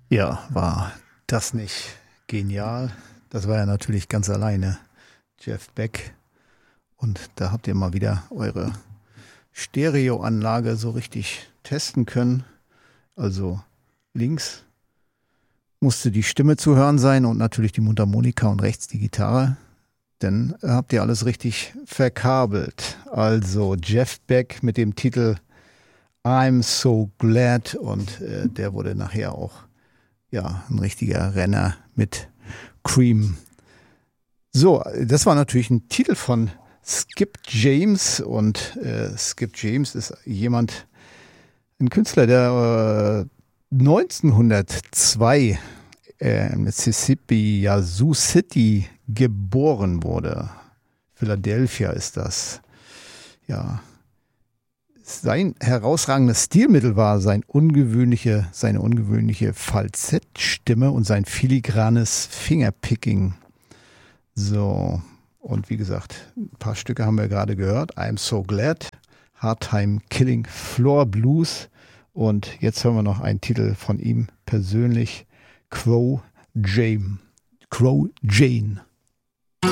Ja, war das nicht genial? Das war ja natürlich ganz alleine Jeff Beck. Und da habt ihr mal wieder eure Stereoanlage so richtig testen können. Also links musste die Stimme zu hören sein und natürlich die Mundharmonika und rechts die Gitarre. Dann habt ihr alles richtig verkabelt. Also Jeff Beck mit dem Titel I'm So Glad und der wurde nachher auch ja ein richtiger Renner mit Cream. So, das war natürlich ein Titel von Skip James und Skip James ist ein Künstler, der 1902 in Mississippi, Yazoo City geboren wurde. Philadelphia ist das. Ja, sein herausragendes Stilmittel war seine ungewöhnliche Falsettstimme und sein filigranes Fingerpicking. So, und wie gesagt, ein paar Stücke haben wir gerade gehört. I'm So Glad, Hard Time Killing Floor Blues. Und jetzt hören wir noch einen Titel von ihm persönlich, Crow Jane.